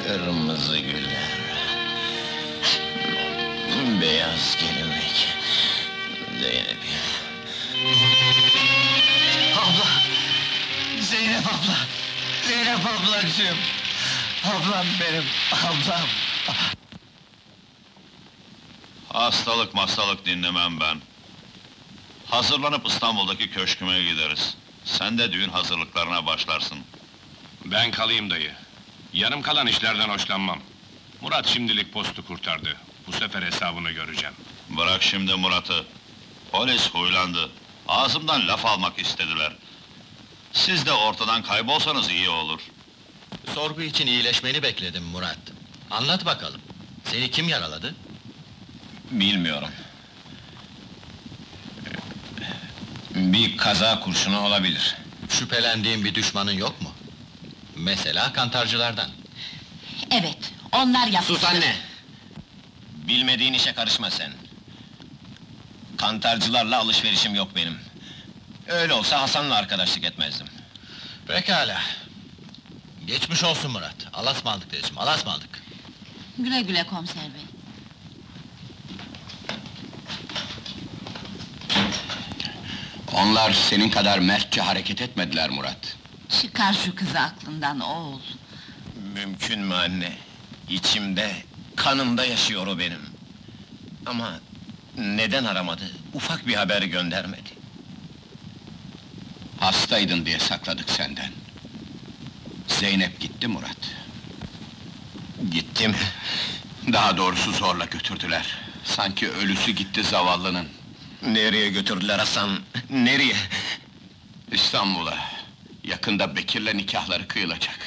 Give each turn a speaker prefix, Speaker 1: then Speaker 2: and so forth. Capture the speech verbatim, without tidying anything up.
Speaker 1: Kırmızı güller, beyaz gelinlik, Zeynep. Abla! Zeynep abla! Zeynep ablacığım! Ablam benim, ablam!
Speaker 2: Hastalık mastalık dinlemem ben. Hazırlanıp İstanbul'daki köşküme gideriz. Sen de düğün hazırlıklarına başlarsın.
Speaker 3: Ben kalayım dayı. Yarım kalan işlerden hoşlanmam. Murat şimdilik postu kurtardı. Bu sefer hesabını göreceğim.
Speaker 2: Bırak şimdi Murat'ı. Polis huylandı. Ağzımdan laf almak istediler. Siz de ortadan kaybolsanız iyi olur.
Speaker 1: Sorgu için iyileşmeni bekledim Murat. Anlat bakalım. Seni kim yaraladı? Bilmiyorum. Bir kaza kurşunu olabilir. Şüphelendiğin bir düşmanın yok mu? Mesela kantarcılardan.
Speaker 4: Evet, onlar yapmıştır.
Speaker 1: Sus anne! Bilmediğin işe karışma sen. Kantarcılarla alışverişim yok benim. Öyle olsa Hasan'la arkadaşlık etmezdim. Pekala. Geçmiş olsun Murat. Alasmaldık diyeceğim, alasmaldık.
Speaker 4: Güle güle komiser bey.
Speaker 5: Onlar senin kadar mertçe hareket etmediler Murat.
Speaker 4: Çıkar şu kızı aklından oğul.
Speaker 1: Mümkün mü anne? İçimde, kanımda yaşıyor o benim. Ama neden aramadı? Ufak bir haber göndermedi.
Speaker 5: Hastaydın diye sakladık senden. Zeynep gitti Murat.
Speaker 1: Gittim.
Speaker 5: Daha doğrusu zorla götürdüler. Sanki ölüsü gitti zavallının.
Speaker 1: Nereye götürdüler Hasan? Nereye?
Speaker 5: İstanbul'a. Yakında Bekir'le nikahları kıyılacak.